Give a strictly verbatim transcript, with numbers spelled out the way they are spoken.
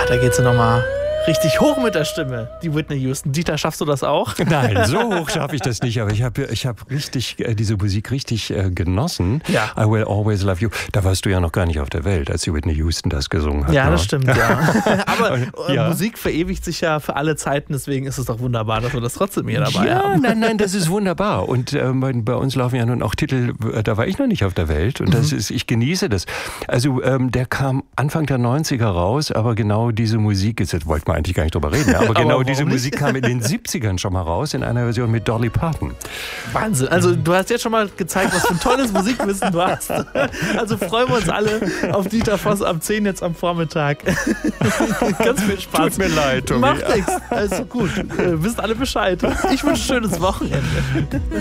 da geht sie nochmal richtig hoch mit der Stimme, die Whitney Houston. Dieter, schaffst du das auch? Nein, so hoch schaffe ich das nicht, aber ich habe ich hab richtig, äh, diese Musik richtig äh, genossen. Ja. I Will Always Love You. Da warst du ja noch gar nicht auf der Welt, als die Whitney Houston das gesungen hat. Ja, ne? das stimmt, ja. Aber äh, Ja. Musik verewigt sich ja für alle Zeiten, deswegen ist es doch wunderbar, dass wir das trotzdem hier dabei ja, haben. nein, nein, das ist wunderbar. Und ähm, bei uns laufen ja nun auch Titel, äh, da war ich noch nicht auf der Welt. Und das Mhm. ist, ich genieße das. Also ähm, der kam Anfang der neunziger raus, aber genau diese Musik, jetzt wollten wir eigentlich gar nicht drüber reden, aber genau Aber diese warum Musik kam in den siebzigern schon mal raus, in einer Version mit Dolly Parton. Wahnsinn. Also du hast jetzt schon mal gezeigt, was für ein tolles Musikwissen du hast. Also freuen wir uns alle auf Dieter Voss am zehn jetzt am Vormittag. Ganz viel Spaß. Tut mir leid, Tommy. Macht nichts. Also gut. Äh, wisst alle Bescheid. Ich wünsche ein schönes Wochenende.